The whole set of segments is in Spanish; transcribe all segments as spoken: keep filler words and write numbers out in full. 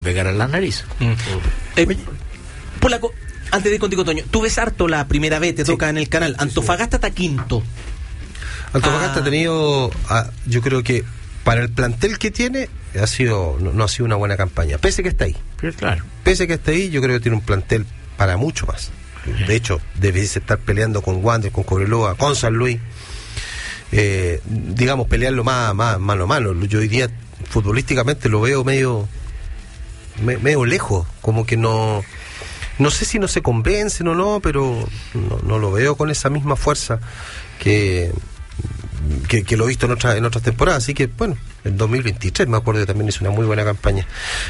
pegar a la nariz. Mm. Eh, Polaco, antes de ir contigo, Toño, tú ves harto la primera vez, te sí. toca en el canal. Antofagasta está quinto. Antofagasta ah. ha tenido, ah, yo creo que para el plantel que tiene, ha sido no, no ha sido una buena campaña, pese que está ahí. Sí, claro. Pese que está ahí, yo creo que tiene un plantel para mucho más. De hecho, debería estar peleando con Wander, con Cobreloa, con San Luis. Eh, digamos, pelearlo más, más mano a mano. Yo hoy día, futbolísticamente, lo veo medio, me, medio lejos. Como que no, no sé si no se convencen o no, pero no, no lo veo con esa misma fuerza que, que, que lo he visto en, otra, en otras temporadas. Así que, bueno, en dos mil veintitrés me acuerdo que también hizo una muy buena campaña.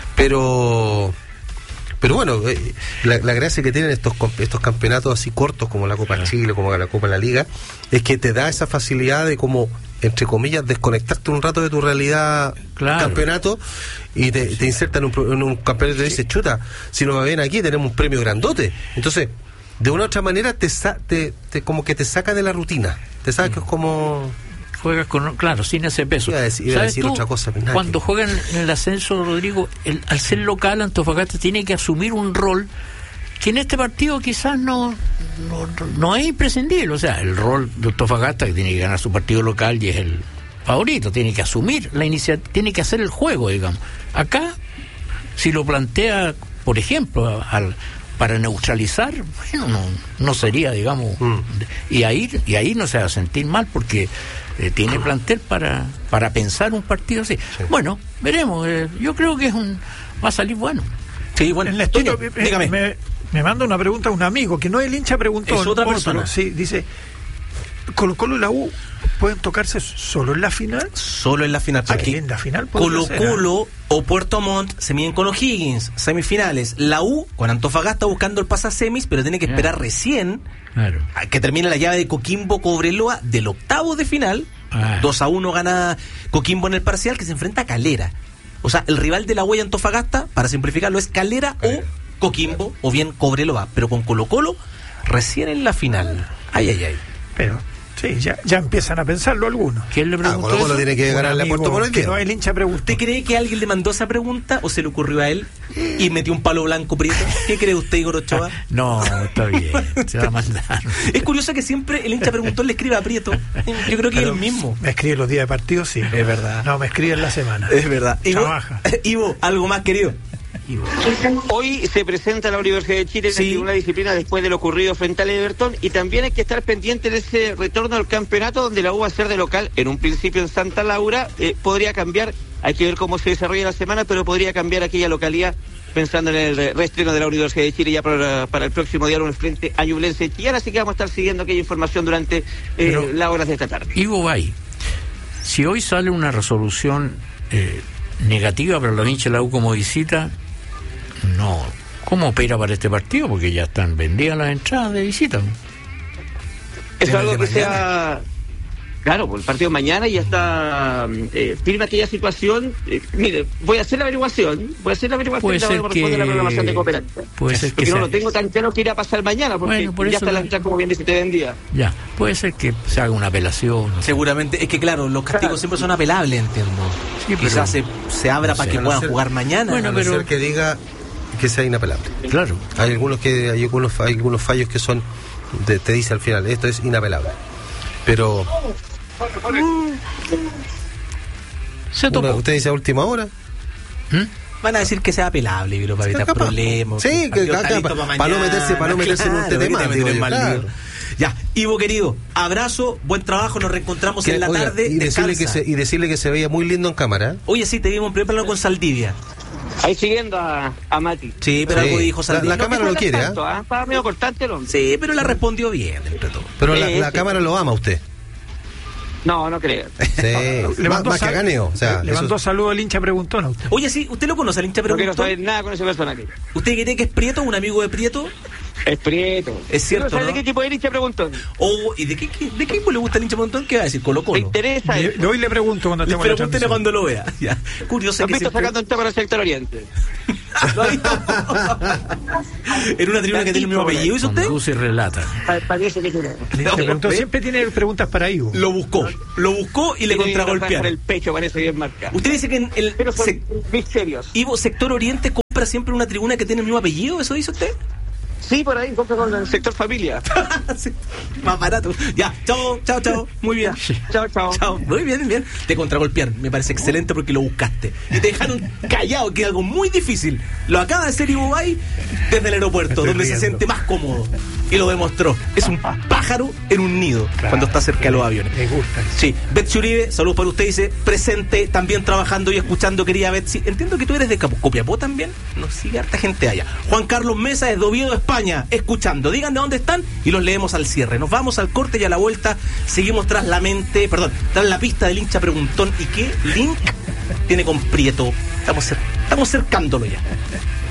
Pero... Pero bueno, eh, la, la gracia que tienen estos estos campeonatos así cortos como la Copa Chile, como la Copa de la Liga, es que te da esa facilidad de como, entre comillas, desconectarte un rato de tu realidad claro. campeonato y te, te insertan en un, en un campeonato y te dices, chuta, si nos va bien aquí tenemos un premio grandote. Entonces, de una u otra manera, te, sa te, te como que te saca de la rutina. Te sabes mm. que es como... Juegas con, claro, sin ese peso. Iba a decir, iba a decir tú, otra cosa, cuando juegan en el ascenso, Rodrigo, el, al ser local, Antofagasta tiene que asumir un rol que en este partido quizás no, no, no es imprescindible. O sea, el rol de Antofagasta, que tiene que ganar su partido local y es el favorito, tiene que asumir la iniciativa, tiene que hacer el juego, digamos. Acá, si lo plantea, por ejemplo, al para neutralizar, bueno, no, no sería, digamos, mm. y ahí y ahí no se va a sentir mal porque eh, tiene plantel para para pensar un partido así. Sí. Bueno, veremos. Eh, yo creo que es un va a salir bueno. Sí, bueno. En la estudio, me, dígame. Me, me manda una pregunta un amigo que no es el hincha, preguntó. Es otra persona. Otro, sí, dice, Colo Colo y la U pueden tocarse solo en la final. Solo en la final. Aquí en la final. Colo Colo o Puerto Montt se miden con O'Higgins, semifinales. La U con Antofagasta buscando el pase a semis, pero tiene que esperar claro. recién claro. a que termine la llave de Coquimbo Cobreloa del octavo de final. Ah. dos a uno gana Coquimbo en el parcial, que se enfrenta a Calera. O sea, el rival de la U y Antofagasta, para simplificarlo, es Calera o Coquimbo o bien Cobreloa, pero con Colo Colo recién en la final. Ay, ay, ay. Pero sí, ya, ya empiezan a pensarlo algunos. ¿Quién le preguntó? Ah, Colo Colo tiene que ganarle a Puerto Montt. Que no, el hincha preguntó. ¿Usted cree que alguien le mandó esa pregunta o se le ocurrió a él y metió un palo blanco prieto? ¿Qué cree usted, Igor Ochoa? No, está bien, se va a mandar. Es curioso que siempre el hincha preguntó le escriba a Prieto. Yo creo que es el mismo. Me escribe los días de partido, sí. Es verdad. No, me escribe en la semana. Es verdad. Ivo, Trabaja. Ivo, ¿algo más, querido? Hoy se presenta la Universidad de Chile en sí. la Tribuna de Disciplina después de lo ocurrido frente al Everton, y también hay que estar pendiente de ese retorno al campeonato donde la U va a ser de local en un principio en Santa Laura. Eh, podría cambiar, hay que ver cómo se desarrolla la semana, pero podría cambiar aquella localidad pensando en el reestreno de la Universidad de Chile ya para, para el próximo día en frente a Ñublense Chillán, así que vamos a estar siguiendo aquella información durante eh, pero, las horas de esta tarde. Ivo Bay, si hoy sale una resolución eh, negativa para los hinchas de la U como visita, no, ¿cómo opera para este partido? Porque ya están vendidas las entradas de visita. Es algo que sea... Claro, pues el partido mañana ya está eh, firme aquella situación. Eh, mire, voy a hacer la averiguación. Voy a hacer la averiguación. Puede ser que... de la programación de cooperativa. Puede ser porque que no sea... lo tengo tan claro que irá a pasar mañana, porque bueno, por ya está la entrada, como bien dice, te vendía. Ya, puede ser que se haga una apelación. No Seguramente, sé. Es que claro, los castigos claro. siempre son apelables, entiendo. Sí, quizás se, se abra no para sé, que puedan ser, jugar mañana. Bueno, pero... ser que diga que sea inapelable. Claro. Hay algunos que hay algunos, hay algunos fallos que son, de, te dice al final, esto es inapelable. Pero... Se topó. Una, usted dice a última hora. ¿Mm? Van a decir que sea apelable, pero para evitar problemas. Sí, que, que acá, para, para, para no meterse, para no meterse claro, en un tema. Digo yo, claro. Ya, Ivo querido, abrazo, buen trabajo, nos reencontramos que, en la oiga, tarde. Y decirle, que se, y decirle que se veía muy lindo en cámara. Oye, sí, te vimos en primer plano con Saldivia. Ahí siguiendo a, a Mati. Sí, pero sí. algo dijo Saldivia. La, la cámara lo quiere, ¿ah? ¿eh? Estaba medio cortante el hombre. Sí, pero la respondió bien, entre todo. Pero sí, la, la sí. cámara lo ama a usted. No, no creo. Sí, le mandó más que ganeo. O sea, le mandó eso... saludos al hincha preguntón a usted. Oye, sí, ¿usted lo conoce al hincha preguntón? No quiero saber nada con ese personaje. ¿Usted cree que es Prieto, un amigo de Prieto? Es Prieto. Es cierto, ¿no? ¿Sabes de qué tipo de hincha preguntón? Oh, ¿y de qué, qué, de qué le gusta el hincha preguntón? ¿Qué va a decir? Colo Colo. ¿Me interesa? Le, hoy le pregunto cuando estemos en la Pregúntele cuando lo vea. Ya. Curioso que visto siempre... sacando un tema para el sector oriente. En una tribuna que tiene el mismo apellido, ¿hizo usted? Conduce y relata. Parece que no, siempre tiene preguntas para Ivo. Lo buscó, lo buscó y le contragolpearon. El pecho parece bien marcado. Usted dice que en el Pero son sec... misterios. Ivo, sector oriente. compra siempre una tribuna que tiene el mismo apellido? ¿Eso dice usted? Sí, por ahí, compra con el sector familia. Sí, más barato. Ya, chao, chao, chao. Muy bien. Chao, chao. Chao. Muy bien, bien. Te contragolpearon. Me parece excelente porque lo buscaste. Y te dejaron callado, que es algo muy difícil. Lo acaba de hacer Ivo Bay desde el aeropuerto, donde riendo. Se siente más cómodo. Y lo demostró. Es un pájaro en un nido, claro, cuando está cerca de los aviones. Me gusta. Sí. Betsy Uribe, saludos para usted, dice, presente, también trabajando y escuchando, querida Betsy. Entiendo que tú eres de Copiapó también. Nos sigue harta gente allá. Juan Carlos Mesa es de Oviedo, España, escuchando. Digan de dónde están y los leemos al cierre. Nos vamos al corte y a la vuelta seguimos tras la mente, perdón, tras la pista del hincha preguntón. ¿Y qué link tiene con Prieto? Estamos, estamos cercándolo ya.